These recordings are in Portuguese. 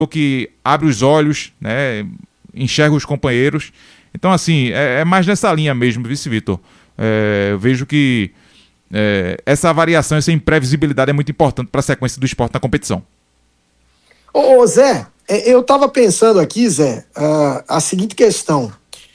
que abre os olhos, né, enxerga os companheiros. Então, assim, é mais nessa linha mesmo, vice-Vitor. Eu vejo que essa variação, essa imprevisibilidade é muito importante para a sequência do Sport na competição. Ô Zé, eu estava pensando aqui, Zé, a seguinte questão.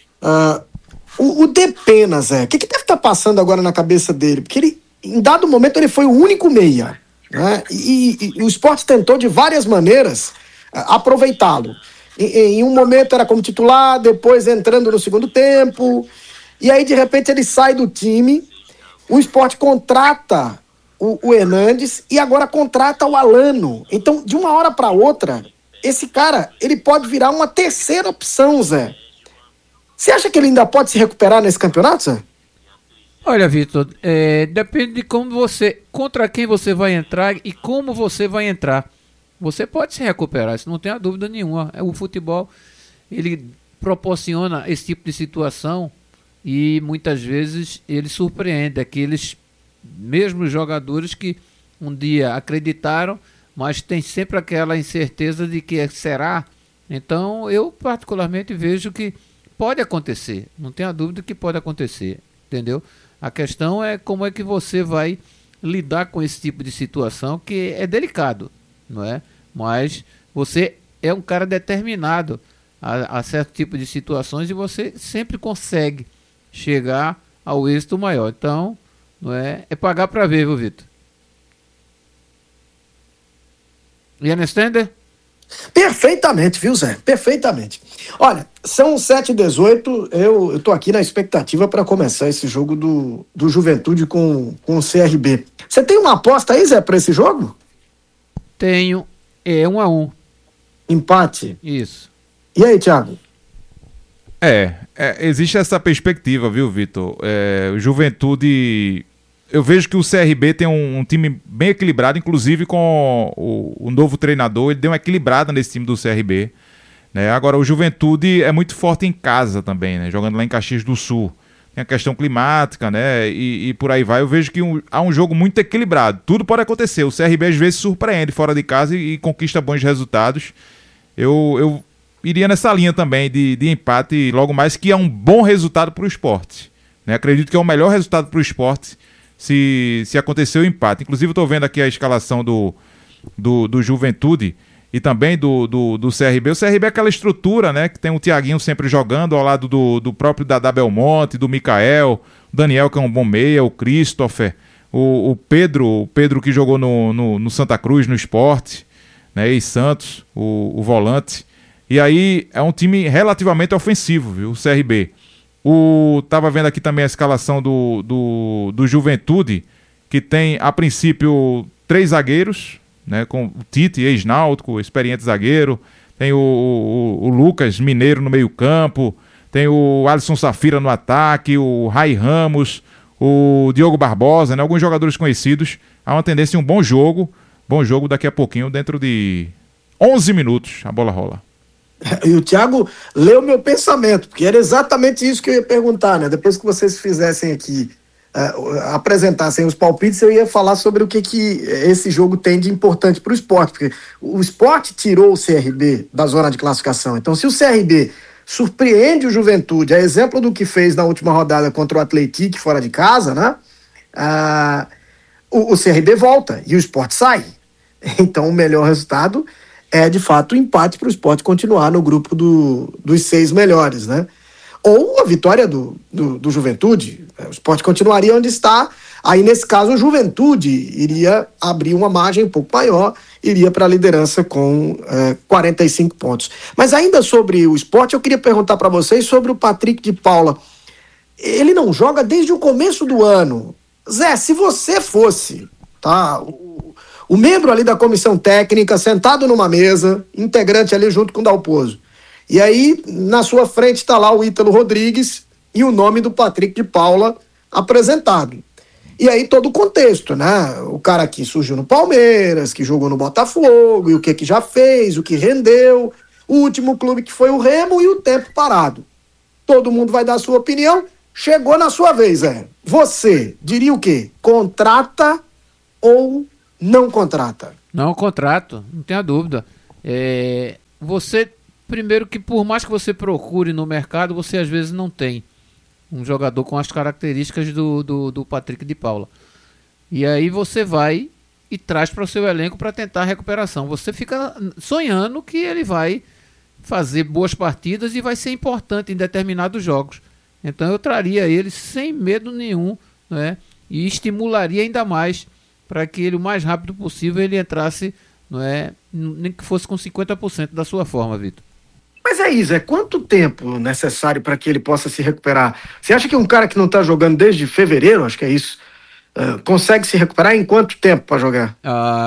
O Depena, Zé, o que deve estar passando agora na cabeça dele? Porque ele, em dado momento, ele foi o único meia, né? E o Sport tentou de várias maneiras aproveitá-lo. Em um momento era como titular, depois entrando no segundo tempo, e aí de repente ele sai do time, o Sport contrata o Hernandes e agora contrata o Alano. Então, de uma hora para outra, esse cara, ele pode virar uma terceira opção, Zé. Você acha que ele ainda pode se recuperar nesse campeonato, Zé? Olha, Vitor, depende de contra quem você vai entrar e como você vai entrar. Você pode se recuperar, isso não tem a dúvida nenhuma. O futebol, ele proporciona esse tipo de situação e muitas vezes ele surpreende aqueles mesmos jogadores que um dia acreditaram, mas tem sempre aquela incerteza de que será. Então, eu particularmente vejo que pode acontecer, não tenha dúvida que pode acontecer, entendeu? A questão é como é que você vai lidar com esse tipo de situação, que é delicado, não é? Mas você é um cara determinado a certo tipo de situações e você sempre consegue chegar ao êxito maior. Então, não é pagar para ver, viu, Vitor? You understand? Perfeitamente, viu, Zé? Perfeitamente. Olha, são 7h18, eu tô aqui na expectativa para começar esse jogo do Juventude com o CRB. Você tem uma aposta aí, Zé, para esse jogo? Tenho, 1-1. Empate? Isso. E aí, Thiago? Existe essa perspectiva, viu, Vitor? O Juventude... Eu vejo que o CRB tem um time bem equilibrado, inclusive com o novo treinador, ele deu uma equilibrada nesse time do CRB, né? Agora, o Juventude é muito forte em casa também, né? Jogando lá em Caxias do Sul. Tem a questão climática, né? E por aí vai. Eu vejo que há um jogo muito equilibrado. Tudo pode acontecer. O CRB às vezes surpreende fora de casa e conquista bons resultados. Eu iria nessa linha também de empate, logo mais, que é um bom resultado para o Sport, né? Acredito que é o melhor resultado para o Sport se acontecer o empate. Inclusive eu estou vendo aqui a escalação do Juventude e também do CRB. O CRB é aquela estrutura, né, que tem o Thiaguinho sempre jogando ao lado do próprio Dadá Belmonte, do Mikael, o Daniel, que é um bom meia, o Christopher, o Pedro que jogou no Santa Cruz, no Sport, né, e Santos, o volante. E aí é um time relativamente ofensivo, viu, o CRB. Tava vendo aqui também a escalação do Juventude, que tem, a princípio, 3 zagueiros, né, com o Tite, ex-náutico, experiente zagueiro. Tem o Lucas Mineiro no meio-campo. Tem o Alisson Safira no ataque, o Rai Ramos, o Diogo Barbosa, né, alguns jogadores conhecidos. Há uma tendência em um bom jogo. Bom jogo daqui a pouquinho, dentro de 11 minutos, a bola rola. E o Thiago leu meu pensamento, porque era exatamente isso que eu ia perguntar, né? Depois que vocês fizessem aqui, apresentassem os palpites, eu ia falar sobre o que esse jogo tem de importante para o Sport, porque o Sport tirou o CRB da zona de classificação. Então, se o CRB surpreende o Juventude, a exemplo do que fez na última rodada contra o Atlético fora de casa, né? O CRB volta e o Sport sai. Então, o melhor resultado é, de fato, o empate para o Sport continuar no grupo dos 6 melhores, né? Ou a vitória do Juventude. O Sport continuaria onde está. Aí, nesse caso, o Juventude iria abrir uma margem um pouco maior, iria para a liderança com 45 pontos. Mas ainda sobre o Sport, eu queria perguntar para vocês sobre o Patrick de Paula. Ele não joga desde o começo do ano. Zé, se você fosse, tá, o membro ali da comissão técnica, sentado numa mesa, integrante ali junto com o Dalpozo. E aí, na sua frente está lá o Ítalo Rodrigues e o nome do Patrick de Paula apresentado. E aí todo o contexto, né? O cara que surgiu no Palmeiras, que jogou no Botafogo, e o que já fez, o que rendeu, o último clube que foi o Remo e o tempo parado. Todo mundo vai dar a sua opinião. Chegou na sua vez, Você diria o quê? Contrata ou não contrata? Não contrato, não tenha dúvida. Você, primeiro que por mais que você procure no mercado, você às vezes não tem um jogador com as características do Patrick de Paula. E aí você vai e traz para o seu elenco para tentar a recuperação. Você fica sonhando que ele vai fazer boas partidas e vai ser importante em determinados jogos. Então eu traria ele sem medo nenhum, né? E estimularia ainda mais para que ele, o mais rápido possível, ele entrasse, não é, nem que fosse com 50% da sua forma, Vitor. Mas é isso, quanto tempo necessário para que ele possa se recuperar? Você acha que um cara que não está jogando desde fevereiro, acho que é isso, consegue se recuperar em quanto tempo para jogar?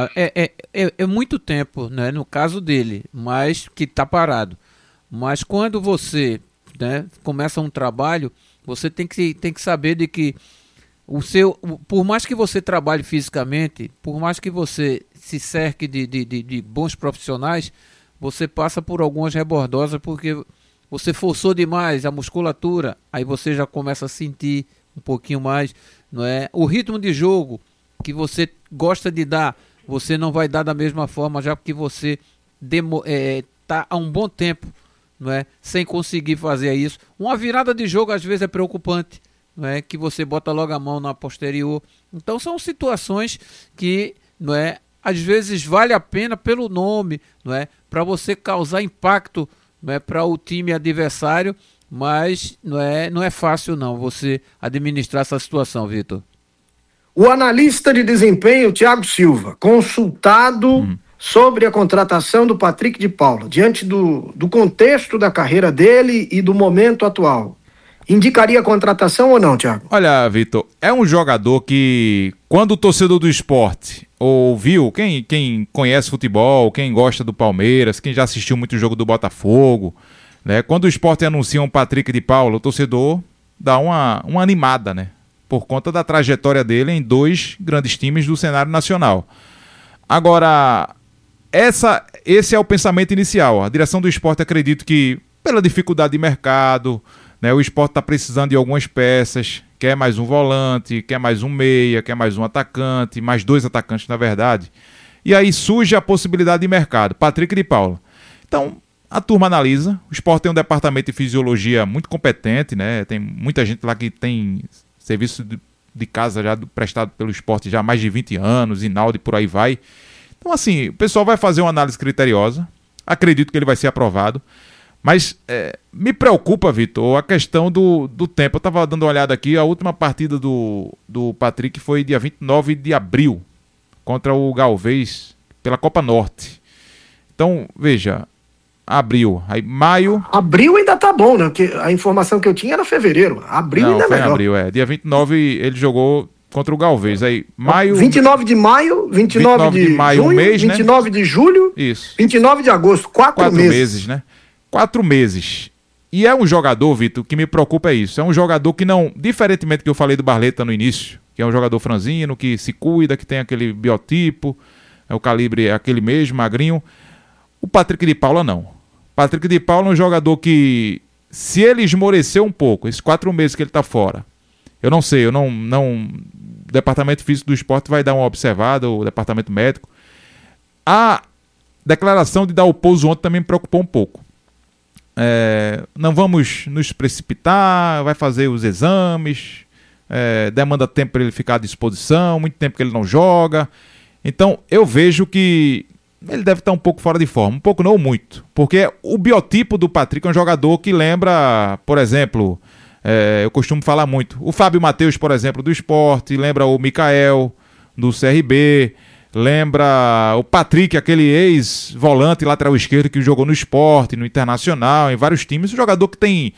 É muito tempo, né, no caso dele, mas que está parado. Mas quando você, né, começa um trabalho, você tem que saber de que por mais que você trabalhe fisicamente, por mais que você se cerque de bons profissionais, você passa por algumas rebordosas porque você forçou demais a musculatura, aí você já começa a sentir um pouquinho mais, não é? O ritmo de jogo que você de dar, você não vai dar da mesma forma, já porque você está há um bom tempo, não é, sem conseguir fazer isso. Uma virada de jogo às vezes é preocupante, não é, que você bota logo a mão na posterior. Então são situações que, não é, às vezes vale a pena pelo nome, não é, para você causar impacto, não é, para o time adversário, mas não é fácil não você administrar essa situação, Vitor. O analista de desempenho Thiago Silva, consultado sobre a contratação do Patrick de Paula, diante do contexto da carreira dele e do momento atual, indicaria a contratação ou não, Thiago? Olha, Vitor, é um jogador que, quando o torcedor do esporte ouviu, quem conhece futebol, quem gosta do Palmeiras, quem já assistiu muito jogo do Botafogo, né, quando o esporte anuncia um Patrick de Paula, o torcedor dá uma animada, né, por conta da trajetória dele em 2 grandes times do cenário nacional. Agora, esse é o pensamento inicial. A direção do esporte, acredito que, pela dificuldade de mercado, né, o esporte está precisando de algumas peças, quer mais um volante, quer mais um meia, quer mais um atacante, mais 2 atacantes na verdade. E aí surge a possibilidade de mercado, Patrick de Paula. Então, a turma analisa, o esporte tem um departamento de fisiologia muito competente, né? Tem muita gente lá que tem serviço de casa já prestado pelo esporte já há mais de 20 anos, Inaldo e por aí vai. Então assim, o pessoal vai fazer uma análise criteriosa, acredito que ele vai ser aprovado. Mas me preocupa, Vitor, a questão do tempo. Eu estava dando uma olhada aqui, a última partida do Patrick foi dia 29 de abril, contra o Galvez, pela Copa Norte. Então, veja, abril, aí maio... Abril ainda tá bom, né? Porque a informação que eu tinha era fevereiro. Abril não, ainda é melhor. Não, foi em abril, Dia 29 ele jogou contra o Galvez. Aí, maio... 29 de maio, 29 de maio, junho, mês, 29 né? de julho, isso. 29 de agosto, 4 meses. 4 meses, né? 4 meses. E é um jogador, Vitor, que me preocupa é isso. É um jogador que não, diferentemente do que eu falei do Barleta no início, que é um jogador franzino, que se cuida, que tem aquele biotipo, o calibre é aquele mesmo, magrinho. O Patrick de Paula não. Patrick de Paula é um jogador que, se ele esmorecer um pouco, esses 4 meses que ele está fora, eu não sei, o departamento físico do esporte vai dar uma observada, o departamento médico. A declaração de dar o pouso ontem também me preocupou um pouco. Não vamos nos precipitar, vai fazer os exames, demanda tempo para ele ficar à disposição, muito tempo que ele não joga. Então eu vejo que ele deve estar um pouco fora de forma, um pouco não muito, porque o biotipo do Patrick é um jogador que lembra, por exemplo, eu costumo falar muito, o Fábio Matheus, por exemplo, do Sport, lembra o Mikael do CRB, lembra o Patrick, aquele ex-volante lateral esquerdo que jogou no Sport, no Internacional, em vários times. Um jogador que tem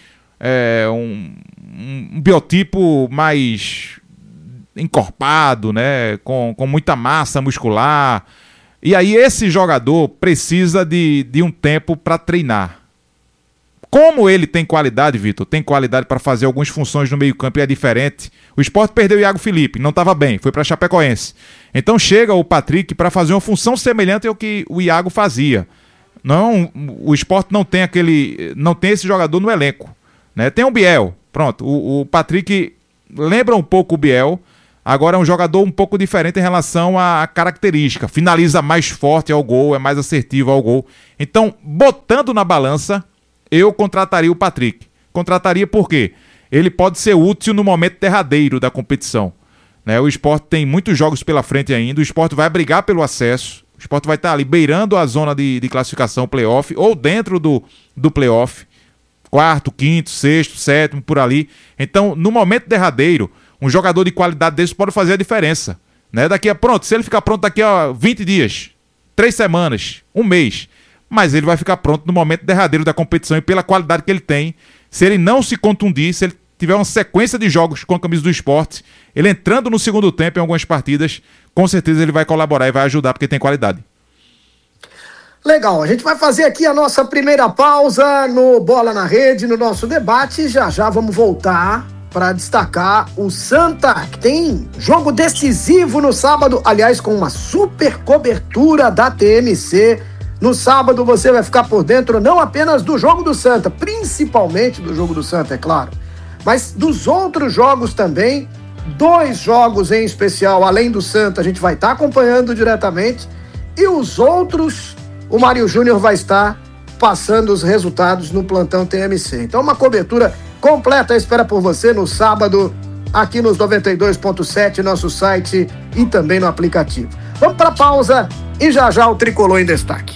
um biotipo mais encorpado, né? Com muita massa muscular. E aí esse jogador precisa de um tempo para treinar. Como ele tem qualidade, Vitor, tem qualidade para fazer algumas funções no meio-campo e é diferente. O Sport perdeu o Iago Felipe, não estava bem, foi para Chapecoense. Então chega o Patrick para fazer uma função semelhante ao que o Iago fazia. Não, o Sport não tem esse jogador no elenco, né? Tem o Biel, pronto. O Patrick lembra um pouco o Biel, Agora é um jogador um pouco diferente em relação à característica. Finaliza mais forte ao gol, é mais assertivo ao gol. Então, botando na balança, eu contrataria o Patrick. Contrataria por quê? Ele pode ser útil no momento derradeiro da competição. Né? O Sport tem muitos jogos pela frente ainda, o Sport vai brigar pelo acesso, o Sport vai estar ali beirando a zona de classificação playoff ou dentro do playoff, quarto, quinto, sexto, sétimo, por ali. Então, no momento derradeiro, um jogador de qualidade desse pode fazer a diferença. Né? Se ele ficar pronto daqui a 20 dias, 3 semanas, 1 mês, mas ele vai ficar pronto no momento derradeiro da competição e pela qualidade que ele tem. Se ele não se contundir, se ele tiver uma sequência de jogos com a camisa do Sport, ele entrando no segundo tempo em algumas partidas, com certeza ele vai colaborar e vai ajudar porque tem qualidade. Legal, a gente vai fazer aqui a nossa primeira pausa no Bola na Rede, no nosso debate. Já vamos voltar para destacar o Santa, que tem jogo decisivo no sábado, aliás, com uma super cobertura da TMC. No sábado você vai ficar por dentro não apenas do jogo do Santa, principalmente do jogo do Santa, é claro, mas dos outros jogos também. 2 jogos em especial, além do Santa, a gente vai estar acompanhando diretamente. E os outros, o Mário Júnior vai estar passando os resultados no plantão TMC. Então, uma cobertura completa espera por você no sábado, aqui nos 92.7, nosso site e também no aplicativo. Vamos para a pausa e já o Tricolor em destaque.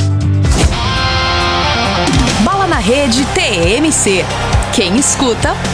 Bola na Rede TMC. Quem escuta,